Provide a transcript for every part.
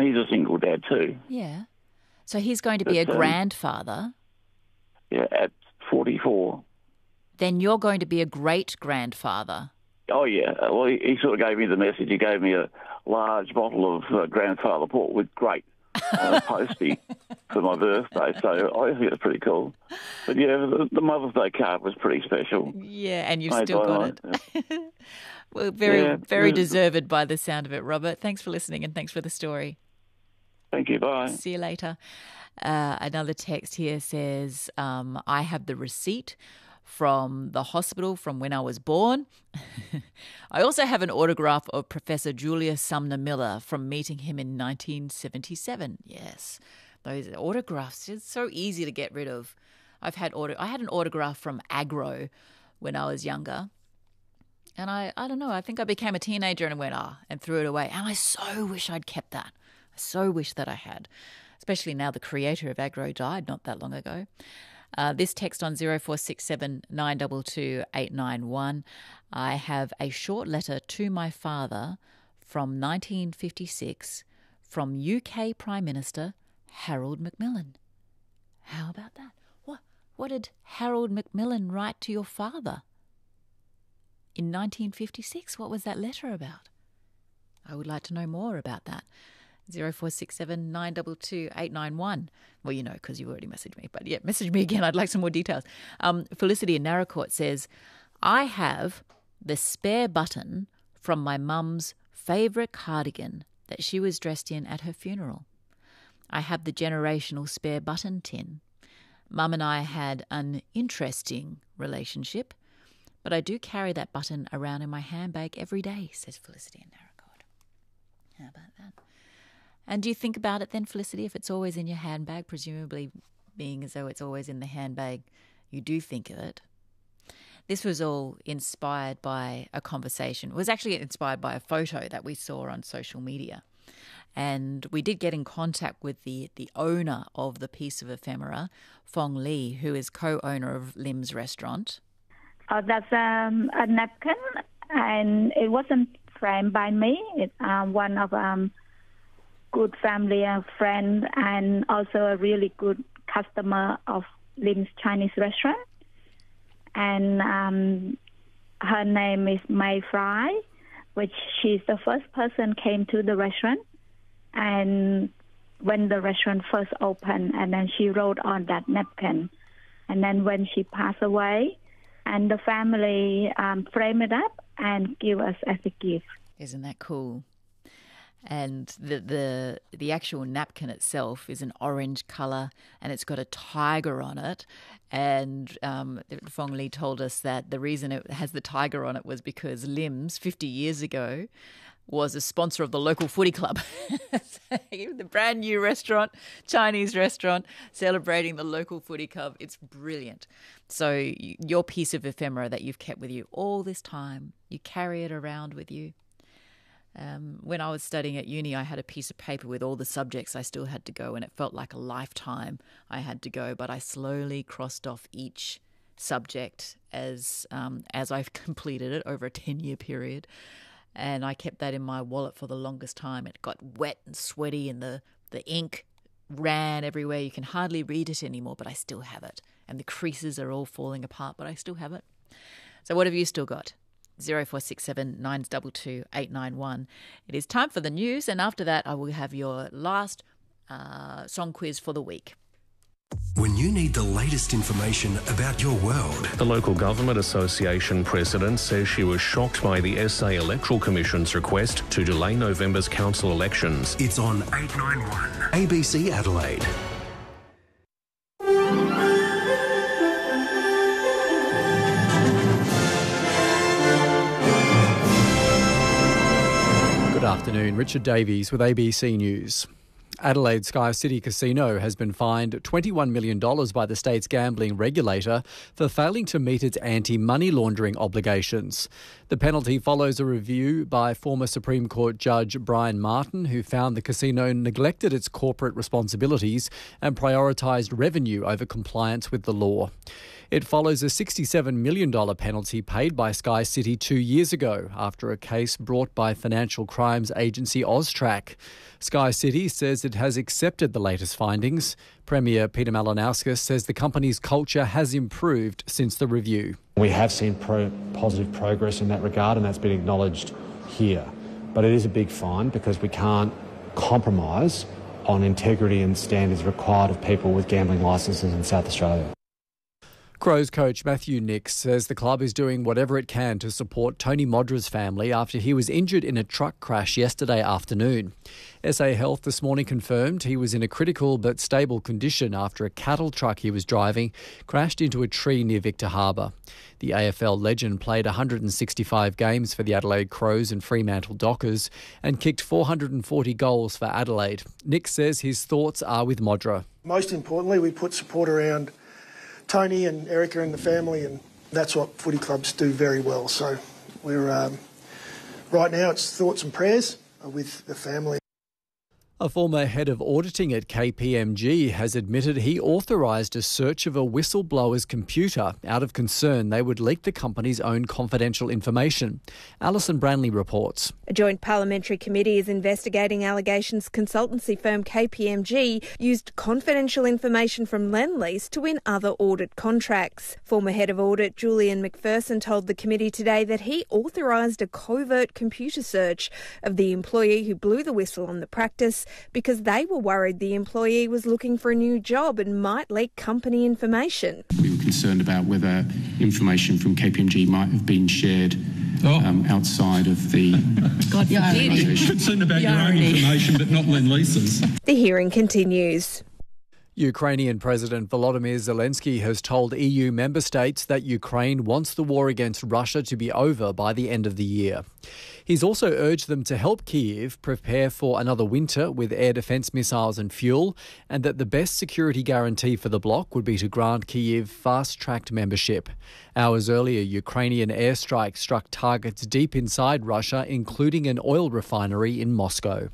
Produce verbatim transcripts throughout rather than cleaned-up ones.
he's a single dad too. Yeah. So he's going to be But, a um, grandfather. Yeah, at forty-four. Then you're going to be a great-grandfather. Oh, yeah. Uh, Well, he, he sort of gave me the message. He gave me a large bottle of uh, grandfather port with grape on a postie for my birthday. So I think it's pretty cool. But, yeah, the, the Mother's Day card was pretty special. Yeah, and you've Made still by got my- it. Well, very, Yeah, very yeah. deserved by the sound of it, Robert. Thanks for listening and thanks for the story. Thank you. Bye. See you later. Uh, another text here says, um, I have the receipt from the hospital from when I was born. I also have an autograph of Professor Julius Sumner Miller from meeting him in nineteen seventy-seven. Yes, those autographs, it's so easy to get rid of. I've had auto- I had an autograph from Agro when I was younger. And I, I don't know, I think I became a teenager and went, ah, and threw it away. And I so wish I'd kept that. I so wish that I had, especially now the creator of Agro died not that long ago. Uh, this text on zero four six seven nine two two eight nine one. I have a short letter to my father from nineteen fifty-six from U K Prime Minister Harold Macmillan. How about that? What, what did Harold Macmillan write to your father in nineteen fifty-six? What was that letter about? I would like to know more about that. zero four six seven nine two two eight nine one. Well, you know, because you already messaged me. But yeah, message me again. I'd like some more details. Um, Felicity in Narracourt says, I have the spare button from my mum's favourite cardigan that she was dressed in at her funeral. I have the generational spare button tin. Mum and I had an interesting relationship, but I do carry that button around in my handbag every day, says Felicity in Narracourt. How about that? And do you think about it then, Felicity, if it's always in your handbag, presumably being as though it's always in the handbag, you do think of it. This was all inspired by a conversation. It was actually inspired by a photo that we saw on social media. And we did get in contact with the, the owner of the piece of ephemera, Fong Lee, who is co-owner of Lim's Restaurant. Uh, that's um, a napkin, and it wasn't framed by me. It's um, one of um, good family and friend, and also a really good customer of Lim's Chinese restaurant. And um, her name is May Fry, which she's the first person came to the restaurant. And when the restaurant first opened, and then she wrote on that napkin. And then when she passed away, and the family um, frame it up and give us as a gift. Isn't that cool? And the, the the actual napkin itself is an orange colour, and it's got a tiger on it. And um, Fong Lee told us that the reason it has the tiger on it was because Lim's fifty years ago was a sponsor of the local footy club. The brand new restaurant, Chinese restaurant, celebrating the local footy club. It's brilliant. So your piece of ephemera that you've kept with you all this time, you carry it around with you. Um, when I was studying at uni, I had a piece of paper with all the subjects I still had to go, and it felt like a lifetime I had to go, but I slowly crossed off each subject as um, as I've completed it over a ten-year period. And I kept that in my wallet for the longest time. It got wet and sweaty, and the, the ink ran everywhere. You can hardly read it anymore, but I still have it. And the creases are all falling apart, but I still have it. So what have you still got? zero four six seven nine two two eight nine one. It is time for the news, and after that I will have your last uh, song quiz for the week. When you need the latest information about your world. The Local Government Association president says she was shocked by the S A Electoral Commission's request to delay November's council elections. It's on eight nine one A B C Adelaide. Good afternoon, Richard Davies with A B C News. Adelaide Sky City Casino has been fined twenty-one million dollars by the state's gambling regulator for failing to meet its anti-money laundering obligations. The penalty follows a review by former Supreme Court Judge Brian Martin, who found the casino neglected its corporate responsibilities and prioritised revenue over compliance with the law. It follows a sixty-seven million dollars penalty paid by Sky City two years ago after a case brought by financial crimes agency Austrac. Sky City says it has accepted the latest findings. Premier Peter Malinauskas says the company's culture has improved since the review. We have seen pro- positive progress in that regard, and that's been acknowledged here. But it is a big fine because we can't compromise on integrity and standards required of people with gambling licences in South Australia. Crows coach Matthew Nix says the club is doing whatever it can to support Tony Modra's family after he was injured in a truck crash yesterday afternoon. S A Health this morning confirmed he was in a critical but stable condition after a cattle truck he was driving crashed into a tree near Victor Harbour. The A F L legend played one hundred sixty-five games for the Adelaide Crows and Fremantle Dockers and kicked four hundred forty goals for Adelaide. Nix says his thoughts are with Modra. Most importantly, we put support around Tony and Erica and the family, and that's what footy clubs do very well. So we're um, right now it's thoughts and prayers with the family. A former head of auditing at K P M G has admitted he authorised a search of a whistleblower's computer out of concern they would leak the company's own confidential information. Alison Branley reports. A joint parliamentary committee is investigating allegations consultancy firm K P M G used confidential information from Lendlease to win other audit contracts. Former head of audit Julian McPherson told the committee today that he authorised a covert computer search of the employee who blew the whistle on the practice because they were worried the employee was looking for a new job and might leak company information. We were concerned about whether information from K P M G might have been shared oh. um, outside of the God, yeah, organisation. Concerned about your own information but not Lendlease's. The hearing continues. Ukrainian President Volodymyr Zelensky has told E U member states that Ukraine wants the war against Russia to be over by the end of the year. He's also urged them to help Kyiv prepare for another winter with air defence missiles and fuel, and that the best security guarantee for the bloc would be to grant Kyiv fast-tracked membership. Hours earlier, Ukrainian airstrikes struck targets deep inside Russia, including an oil refinery in Moscow.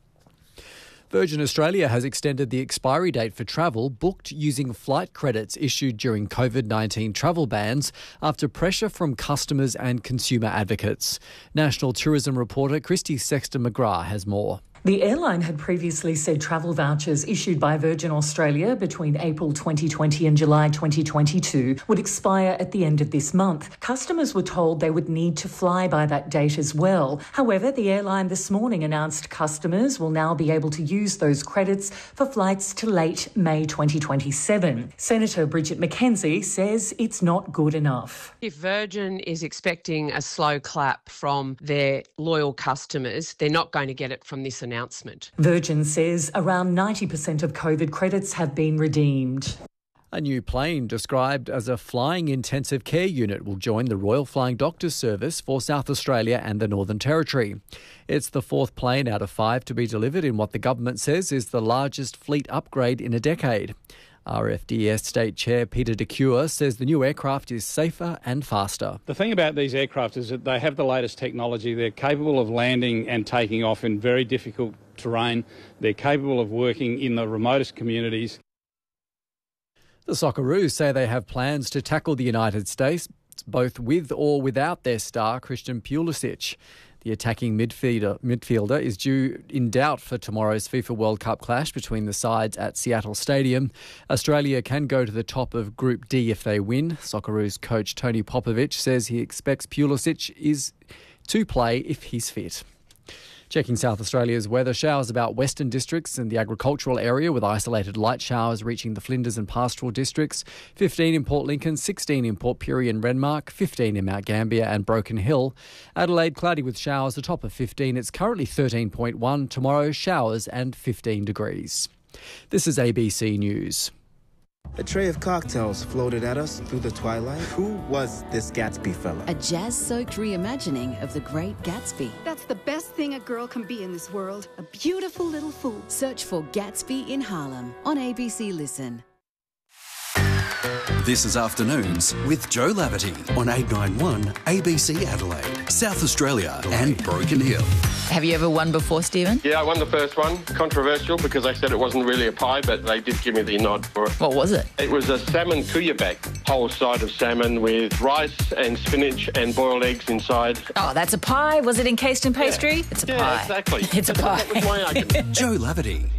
Virgin Australia has extended the expiry date for travel booked using flight credits issued during COVID nineteen travel bans after pressure from customers and consumer advocates. National Tourism reporter Christy Sexton-McGrath has more. The airline had previously said travel vouchers issued by Virgin Australia between April twenty twenty and July twenty twenty-two would expire at the end of this month. Customers were told they would need to fly by that date as well. However, the airline this morning announced customers will now be able to use those credits for flights to late May twenty twenty-seven. Senator Bridget McKenzie says it's not good enough. If Virgin is expecting a slow clap from their loyal customers, they're not going to get it from this announcement. announcement. Virgin says around ninety percent of COVID credits have been redeemed. A new plane described as a flying intensive care unit will join the Royal Flying Doctors Service for South Australia and the Northern Territory. It's the fourth plane out of five to be delivered in what the government says is the largest fleet upgrade in a decade. R F D S State Chair Peter DeCure says the new aircraft is safer and faster. The thing about these aircraft is that they have the latest technology. They're capable of landing and taking off in very difficult terrain. They're capable of working in the remotest communities. The Socceroos say they have plans to tackle the United States, both with or without their star Christian Pulisic. The attacking midfielder, midfielder is due in doubt for tomorrow's FIFA World Cup clash between the sides at Seattle Stadium. Australia can go to the top of Group D if they win. Socceroos coach Tony Popovic says he expects Pulisic is to play if he's fit. Checking South Australia's weather, showers about western districts and the agricultural area with isolated light showers reaching the Flinders and pastoral districts, fifteen in Port Lincoln, sixteen in Port Pirie and Renmark, fifteen in Mount Gambier and Broken Hill. Adelaide, cloudy with showers, a top of fifteen. It's currently thirteen point one. Tomorrow, showers and fifteen degrees. This is A B C News. A tray of cocktails floated at us through the twilight. Who was this Gatsby fella? A jazz-soaked reimagining of The Great Gatsby. That's the best thing a girl can be in this world. A beautiful little fool. Search for Gatsby in Harlem on A B C Listen. This is Afternoons with Joe Laverty on eight ninety-one A B C Adelaide, South Australia and Broken Hill. Have you ever won before, Stephen? Yeah, I won the first one. Controversial because I said it wasn't really a pie, but they did give me the nod for it. What was it? It was a salmon kouyabec, whole side of salmon with rice and spinach and boiled eggs inside. Oh, that's a pie. Was it encased in pastry? Yeah. It's a yeah, pie. exactly. It's a pie. That was my argument. Joe Laverty.